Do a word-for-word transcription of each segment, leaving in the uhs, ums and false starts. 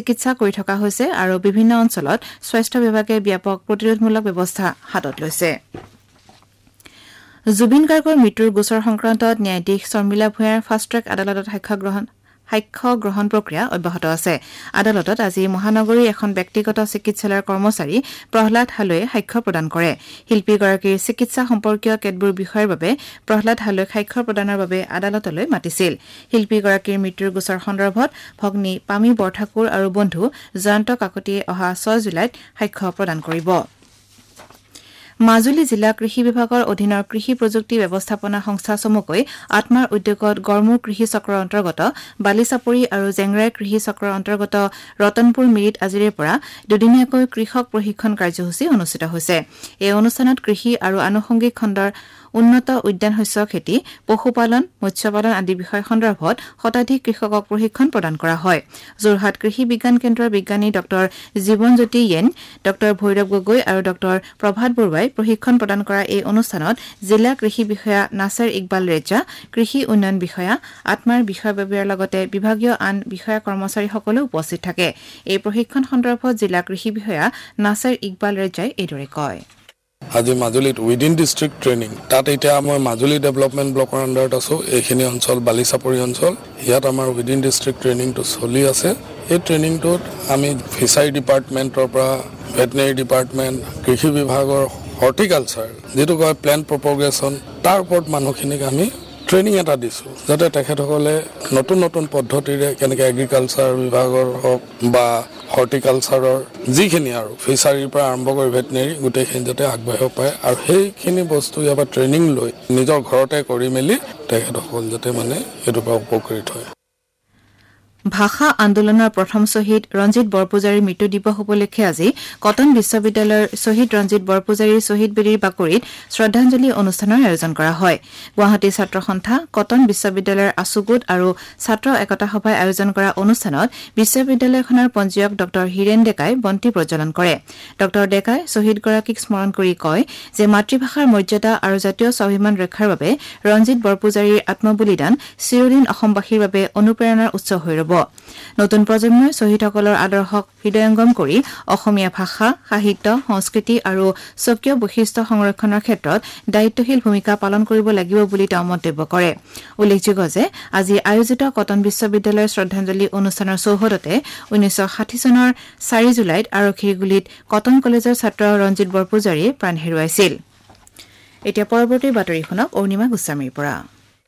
চিকিৎসা কৰি থকা হৈছে আৰু বিভিন্ন অঞ্চলত স্বাস্থ্য বিভাগে ব্যাপক প্ৰতিৰোধমূলক ব্যৱস্থা হাতত লৈছে। জুবিন গাৰ্গৰ মৃত্যুৰ গোচৰ সংক্ৰান্তত ন্যায়াধীশ শৰ্মিলা ভূঞাৰ ফাষ্ট ট্ৰেক আদালতত সাক্ষ্য গ্ৰহণ সাক্ষ্য গ্ৰহণ প্ৰক্ৰিয়া অব্যাহত আছে। আদালতত আজি মহানগৰীৰ এখন ব্যক্তিগত চিকিৎসালয়ৰ কৰ্মচাৰী প্ৰহ্লাদ হালৈয়ে সাক্ষ্য প্ৰদান কৰে। শিল্পীগৰাকীৰ চিকিৎসা সম্পৰ্কীয় কেতবোৰ বিষয়ৰ বাবে প্ৰহ্লাদ হালৈক সাক্ষ্য প্ৰদানৰ বাবে আদালতলৈ মাতিছিল। শিল্পীগৰাকীৰ মৃত্যুৰ গোচৰ সন্দৰ্ভত ভগ্নী পামী বৰঠাকুৰ আৰু বন্ধু জয়ন্ত কাকতিয়ে অহা ছয় জুলাইত সাক্ষ্য প্ৰদান কৰিব। মাজুলী জিলা কৃষি বিভাগৰ অধীনৰ কৃষি প্ৰযুক্তি ব্যৱস্থাপনা সংস্থা চমুকৈ আত্মাৰ উদ্যোগত গড়মূৰ কৃষি চক্ৰৰ অন্তৰ্গত বালিচাপৰি আৰু জেংৰাই কৃষি চক্ৰৰ অন্তৰ্গত ৰতনপুৰ মিৰিত আজিৰে পৰা দুদিনীয়াকৈ কৃষক প্ৰশিক্ষণ কাৰ্যসূচী অনুষ্ঠিত হৈছে। এই অনুষ্ঠানত কৃষি আৰু আনুষংগিক খণ্ডৰ উন্নত উদ্যান শস্য খেতি, পশুপালন, মৎস্যপালন আদি বিষয় সন্দৰ্ভত শতাধিক কৃষকক প্ৰশিক্ষণ প্ৰদান কৰা হয়। যোৰহাট কৃষি বিজ্ঞান কেন্দ্ৰৰ বিজ্ঞানী doctor Jibanjyoti yen, doctor Bhairav Gogoi আৰু ডক্টৰ প্ৰভাত বৰুৱাই প্ৰশিক্ষণ প্ৰদান কৰা এই অনুষ্ঠানত জিলা কৃষি বিষয়া নাছেৰ ইকবাল ৰেজা, কৃষি উন্নয়ন বিষয়া, আত্মাৰ বিষয়ববীয়াৰ লগতে বিভাগীয় আন বিষয়া কৰ্মচাৰীসকলো উপস্থিত থাকে। এই প্ৰশিক্ষণ সন্দৰ্ভত জিলা কৃষি বিষয়া নাছেৰ ইকবাল ৰেজাই এইদৰে কয়। আজি মাজুলীত উইদিন ডিষ্ট্ৰিক্ট ট্ৰেইনিং তাত এতিয়া মই মাজুলী ডেভেলপমেণ্ট ব্লকৰ আণ্ডাৰত আছোঁ। এইখিনি অঞ্চল বালিচাপৰি অঞ্চল, ইয়াত আমাৰ উইদিন ডিষ্ট্ৰিক্ট ট্ৰেইনিংটো চলি আছে। এই ট্ৰেইনিংটোত আমি ফিচাৰী ডিপাৰ্টমেণ্টৰ পৰা ভেটেনেৰী ডিপাৰ্টমেণ্ট, কৃষি বিভাগৰ হৰ্টিকালচাৰ যিটো কয় প্লেণ্ট প্ৰপগেশ্যন, তাৰ ওপৰত মানুহখিনিক আমি ট্ৰেইনিং এটা দিছোঁ, যাতে তেখেতসকলে নতুন নতুন পদ্ধতিৰে কেনেকৈ এগ্ৰিকালচাৰ বিভাগৰ হওক বা হৰ্টিকালচাৰৰ যিখিনি আৰু ফিচাৰীৰ পৰা আৰম্ভ কৰি ভেটেনেৰী গোটেইখিনি যাতে আগবাঢ়িব পাৰে আৰু সেইখিনি বস্তু ইয়াৰ পৰা ট্ৰেইনিং লৈ নিজৰ ঘৰতে কৰি মেলি তেখেতসকল যাতে মানে সেইটোৰ পৰা উপকৃত হয়। ভাষা আন্দোলনৰ প্ৰথম শ্বহীদ ৰঞ্জিত বৰপূজাৰীৰ মৃত্যু দিৱস উপলক্ষে আজি কটন বিশ্ববিদ্যালয়ৰ শ্বহীদ ৰঞ্জিত বৰপূজাৰীৰ শ্বহীদ বেদীৰ বাকৰিত শ্ৰদ্ধাঞ্জলি অনুষ্ঠানৰ আয়োজন কৰা হয়। গুৱাহাটী ছাত্ৰ সন্থা, কটন বিশ্ববিদ্যালয়ৰ আছুগোট আৰু ছাত্ৰ একতা সভাই আয়োজন কৰা অনুষ্ঠানত বিশ্ববিদ্যালয়খনৰ পঞ্জীয়ক ডক্টৰ হীৰেন ডেকাই বন্তি প্ৰজ্বলন কৰে। ডক্টৰ ডেকাই শ্বহীদগৰাকীক স্মৰণ কৰি কয় যে মাতৃভাষাৰ মৰ্যাদা আৰু জাতীয় স্বাভিমান ৰক্ষাৰ বাবে ৰঞ্জিত বৰপূজাৰীৰ আত্মবলিদান চিৰদিন অসমবাসীৰ বাবে অনুপ্ৰেৰণাৰ উৎস হৈ ৰব। নতুন প্ৰজন্মই শ্বহীদসকলৰ আদৰ্শক হৃদয়ংগম কৰি অসমীয়া ভাষা, সাহিত্য, সংস্কৃতি আৰু স্বকীয় বৈশিষ্ট্য সংৰক্ষণৰ ক্ষেত্ৰত দায়িত্বশীল ভূমিকা পালন কৰিব লাগিব বুলি তেওঁ মন্তব্য কৰে। উল্লেখযোগ্য যে আজি আয়োজিত কটন বিশ্ববিদ্যালয়ৰ শ্ৰদ্ধাঞ্জলি অনুষ্ঠানৰ চৌহদতে ঊনৈশ ষাঠি চনৰ চাৰি জুলাইত আৰক্ষীৰ গুলীত কটন কলেজৰ ছাত্ৰ ৰঞ্জিত বৰপূজাৰীয়ে প্ৰাণ হেৰুৱাইছিল। এতিয়া পৰৱৰ্তী বাতৰি শুনক অৰুণিমা গোস্বামীৰ পৰা।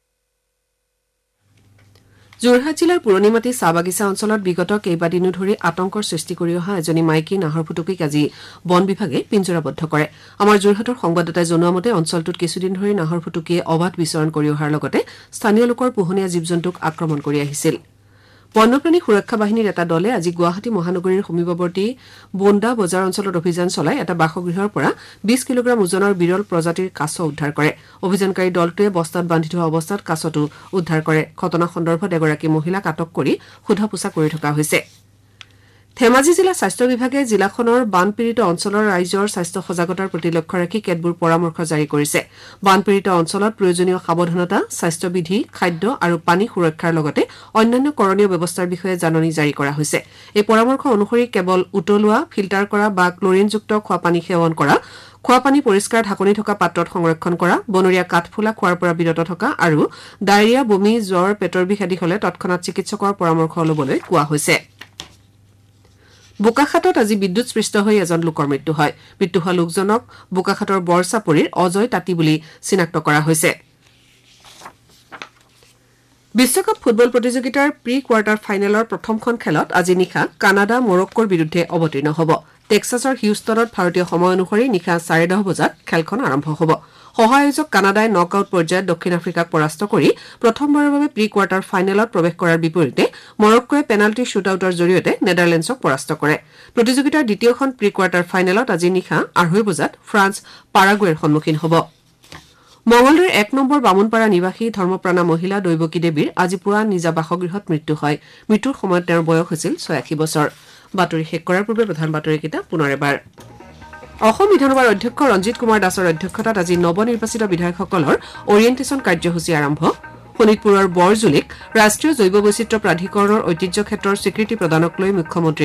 যোৰহাট জিলাৰ পুৰণিমাটি চাহ বাগিচা অঞ্চলত বিগত কেইবাদিনো ধৰি আতংকৰ সৃষ্টি কৰি অহা এজনী মাইকী নাহৰ ফুটুকীক আজি বন বিভাগে পিঞ্জৰাবদ্ধ কৰে। আমাৰ যোৰহাটৰ সংবাদদাতাই জনোৱা মতে অঞ্চলটোত কিছুদিন ধৰি নাহৰ ফুটুকীয়ে অবাধ বিচৰণ কৰি অহাৰ লগতে স্থানীয় লোকৰ পোহনীয়া জীৱ জন্তুক আক্ৰমণ কৰি আহিছিল। বন্যপ্ৰাণী সুৰক্ষা বাহিনীৰ এটা দলে আজি গুৱাহাটী মহানগৰীৰ সমীপৱৰ্তী বন্দা বজাৰ অঞ্চলত অভিযান চলাই এটা বাসগৃহৰ পৰা বিশ কিলোগ্ৰাম ওজনৰ বিৰল প্ৰজাতিৰ কাছ উদ্ধাৰ কৰে। অভিযানকাৰী দলটোৱে বস্তাত বান্ধি থোৱা অৱস্থাত কাছটো উদ্ধাৰ কৰে। ঘটনা সন্দৰ্ভত এগৰাকী মহিলাক আটক কৰি সোধা পোছা কৰি থকা হৈছে। ধেমাজি জিলা স্বাস্থ্য বিভাগে জিলাখনৰ বানপীড়িত অঞ্চলৰ ৰাইজৰ স্বাস্থ্য সজাগতাৰ প্ৰতি লক্ষ্য ৰাখি কেতবোৰ পৰামৰ্শ জাৰি কৰিছে। বানপীড়িত অঞ্চলত প্ৰয়োজনীয় সাৱধানতা, স্বাস্থ্যবিধি, খাদ্য আৰু পানী সুৰক্ষাৰ লগতে অন্যান্য কৰণীয় ব্যৱস্থাৰ বিষয়ে জাননী জাৰি কৰা হৈছে। এই পৰামৰ্শ অনুসৰি কেৱল উতলোৱা, ফিল্টাৰ কৰা বা ক্লৰিনযুক্ত খোৱাপানী সেৱন কৰা, খোৱাপানী পৰিষ্কাৰ ঢাকনি থকা পাত্ৰত সংৰক্ষণ কৰা, বনৰীয়া কাঠফুলা খোৱাৰ পৰা বিৰত থকা আৰু ডায়েৰিয়া, বমি, জ্বৰ, পেটৰ বিষ আদি হলে তৎক্ষণাৎ চিকিৎসকৰ পৰামৰ্শ লবলৈ কোৱা হৈছে। বোকাখাতত আজি বিদ্যুৎস্পৃষ্ট হৈ এজন লোকৰ মৃত্যু হয়। মৃত্যু হোৱা লোকজনক বোকাখাতৰ বৰচাপৰিৰ অজয় তাঁতী বুলি চিনাক্ত কৰা হৈছে। বিশ্বকাপ ফুটবল প্ৰতিযোগিতাৰ প্ৰি কোৱাৰ্টাৰ ফাইনেলৰ প্ৰথমখন খেলত আজি নিশা কানাডা মৰক্কোৰ বিৰুদ্ধে অৱতীৰ্ণ হ'ব। টেক্সাছৰ হিউষ্টনত ভাৰতীয় সময় অনুসৰি নিশা চাৰে দহ বজাত খেলখন আৰম্ভ হ'ব। সহ-আয়োজক কানাডাই নক আউট পৰ্যায়ত দক্ষিণ আফ্ৰিকাক পৰাস্ত কৰি প্ৰথমবাৰৰ বাবে প্ৰি কোৱাৰ্টাৰ ফাইনেলত প্ৰৱেশ কৰাৰ বিপৰীতে মৰক্কোৱে পেনাল্টি শ্বুটআউটৰ জৰিয়তে নেডাৰলেণ্ডছক পৰাস্ত কৰে। প্ৰতিযোগিতাৰ দ্বিতীয়খন প্ৰি কোৱাৰ্টাৰ ফাইনেলত আজি নিশা আঢ়ৈ বজাত ফ্ৰান্স পাৰাগুৱেৰ সন্মুখীন হ'ব। মঙলদৈৰ এক নম্বৰ বামুণপাৰা নিবাসী ধৰ্মপ্ৰাণা মহিলা দৈৱকী দেৱীৰ আজি পুৱা নিজা বাসগৃহত মৃত্যু হয়। মৃত্যুৰ সময়ত তেওঁৰ বয়স হৈছিল ছয়াশী বছৰ। বাতৰি শেষ কৰাৰ পূৰ্বে প্ৰধান বাতৰিকেইটা পুনৰ এবাৰ। অসম বিধানসভাৰ অধ্যক্ষ ৰঞ্জিত কুমাৰ দাসৰ অধ্যক্ষতাত আজি নৱনিৰ্বাচিত বিধায়কসকলৰ অৰিয়েণ্টেশ্যন কাৰ্যসূচী আৰম্ভ। শোণিতপুৰৰ বৰজুলিক ৰাষ্ট্ৰীয় জৈৱ বৈচিত্ৰ্য প্ৰাধিকৰণৰ ঐতিহ্য ক্ষেত্ৰৰ স্বীকৃতি প্ৰদানক লৈ মুখ্যমন্ত্ৰী